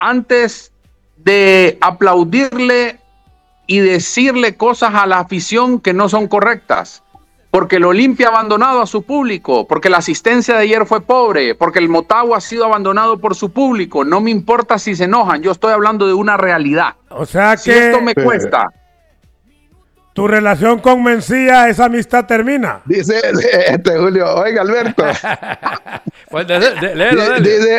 antes de aplaudirle y decirle cosas a la afición que no son correctas. Porque el Olimpia ha abandonado a su público, porque la asistencia de ayer fue pobre, porque el Motagua ha sido abandonado por su público. No me importa si se enojan, yo estoy hablando de una realidad. O sea Si que esto me cuesta. tu relación con Mencía, esa amistad termina. Dice Julio, oiga Alberto. Pues léelo.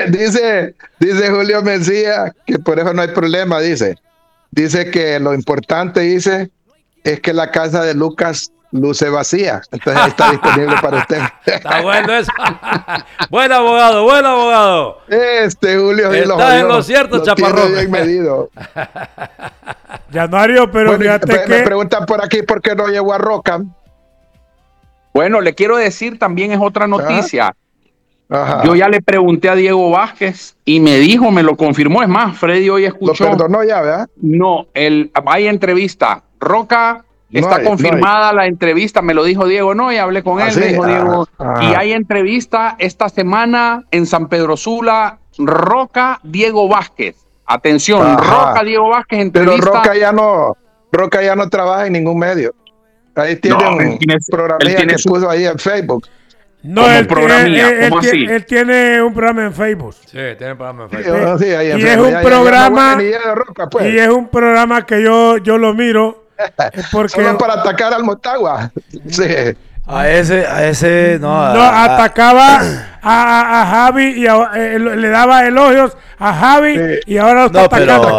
Dice Julio Mencía que por eso no hay problema, dice que lo importante, dice, es que la casa de Lucas luce vacía. Entonces ahí está disponible para usted. Está bueno eso. Buen abogado. Julio está en lo cierto, Chaparrón. Bien medido. Januario, pero bueno, fíjate que... Me preguntan por aquí por qué no llegó a Roca. Bueno, le quiero decir, también es otra noticia. Ajá. Yo ya le pregunté a Diego Vázquez y me dijo, me lo confirmó. Es más, Freddy hoy escuchó. Lo perdonó ya, ¿verdad? No, hay entrevista. Roca... Está confirmada la entrevista, me lo dijo Diego, y hablé con él, me dijo Diego, y hay entrevista esta semana en San Pedro Sula, Roca, Diego Vázquez. Atención, Roca, Diego Vázquez, entrevista. Pero Roca ya no trabaja en ningún medio. Ahí tiene un programa que puso ahí en Facebook. No, él tiene un programa en Facebook. Sí, tiene un programa en Facebook. Sí, ahí en y Facebook. Es un programa, Roca, pues. y es un programa que yo lo miro. Porque solo para atacar al Motagua. Sí. A ese atacaba a Javi y le daba elogios a Javi, y ahora lo está atacando.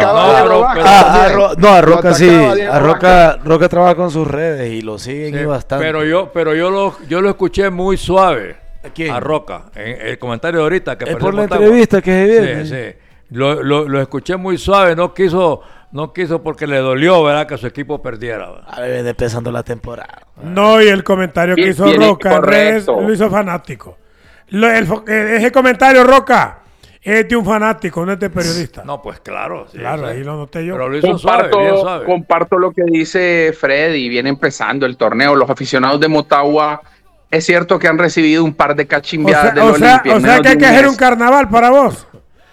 A Roca sí. Roca trabaja con sus redes y lo siguen bastante. Pero yo lo escuché muy suave. ¿A quién? A Roca. En el comentario de ahorita que es por la entrevista que se viene. Sí. Lo escuché muy suave, no quiso porque le dolió, ¿verdad? Que su equipo perdiera. A ver, empezando la temporada. No, y el comentario que hizo Roca en redes lo hizo fanático. Ese comentario, Roca, es de un fanático, no es de periodista. No, pues claro. Sí, claro, ahí lo noté yo. Pero lo hizo bien suave. Comparto lo que dice Freddy, viene empezando el torneo. Los aficionados de Motagua, es cierto que han recibido un par de cachimbiadas del Olimpia. O sea que hay que hacer un carnaval para vos.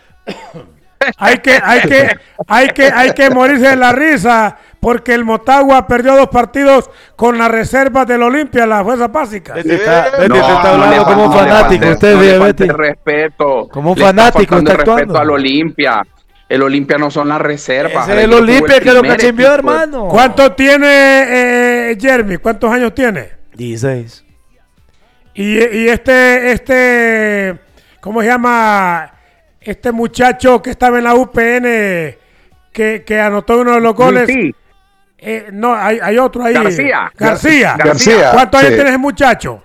Hay que morirse de la risa porque el Motagua perdió 2 partidos con las reservas del Olimpia, la fuerza básica. Betty está hablando como un fanático. Respeto. Como un fanático está actuando. Respeto al Olimpia. El Olimpia no son las reservas. Es el Olimpia que lo cachimbió, hermano. ¿Cuánto tiene Jeremy? ¿Cuántos años tiene? 16. Y este ¿cómo se llama? Este muchacho que estaba en la UPN que anotó uno de los goles. No, hay otro ahí. García. ¿Cuántos años tiene ese muchacho?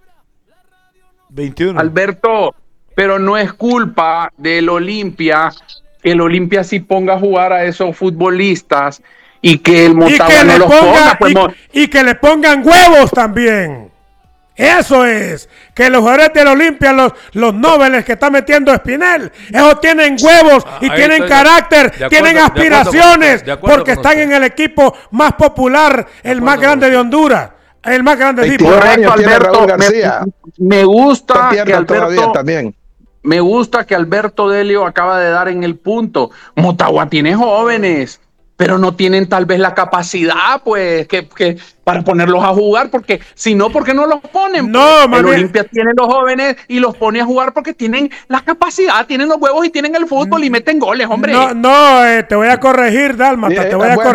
21. Alberto, pero no es culpa del Olimpia que el Olimpia sí ponga a jugar a esos futbolistas y que el Motagua no los ponga. Y que le pongan huevos también. Eso es, que los jugadores del Olimpia, los nobles que está metiendo Espinel, ellos tienen huevos y tienen carácter, tienen aspiraciones, porque están en el equipo más popular, el más grande de Honduras, el más grande de Correcto, Alberto. Me gusta que Alberto también. Me gusta que Alberto Delio acaba de dar en el punto. Motagua tiene jóvenes, pero no tienen tal vez la capacidad, pues, que para ponerlos a jugar, porque si no, ¿por qué no los ponen? No, el Olimpia tiene los jóvenes y los pone a jugar porque tienen la capacidad, tienen los huevos y tienen el fútbol y meten goles, hombre. Te voy a corregir, Dálmata,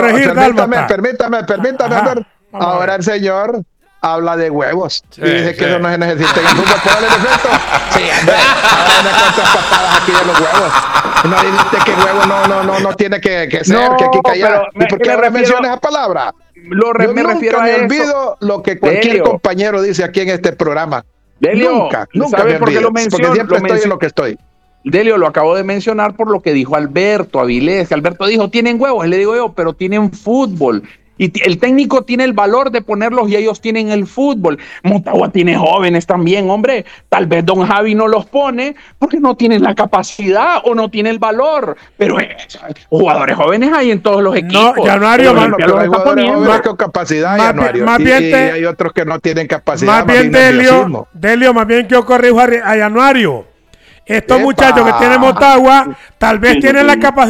Permítame. Ahora el señor habla de huevos y dice que eso no se necesita en el fútbol. ¿Cuál es el efecto? Sí, cuántas patadas aquí de los huevos. No dijiste que huevo no tiene que ser, que aquí callar. ¿Y por qué ahora mencionas esa palabra? Me refiero a eso. Olvido lo que cualquier compañero dice aquí en este programa. Delio, nunca me olvido, porque siempre estoy en lo que estoy. Delio, lo acabo de mencionar por lo que dijo Alberto Avilés. Alberto dijo, tienen huevos, le digo yo, pero tienen fútbol. Y el técnico tiene el valor de ponerlos y ellos tienen el fútbol. Motagua tiene jóvenes también, hombre. Tal vez don Javi no los pone porque no tienen la capacidad o no tiene el valor. Pero jugadores jóvenes hay en todos los equipos. No, Januario, pero hay jugadores jóvenes con capacidad, Januario. Y hay otros que no tienen capacidad. Más bien, Delio, más bien que yo corrijo a Januario. estos muchachos que tienen Motagua tal vez tienen la capacidad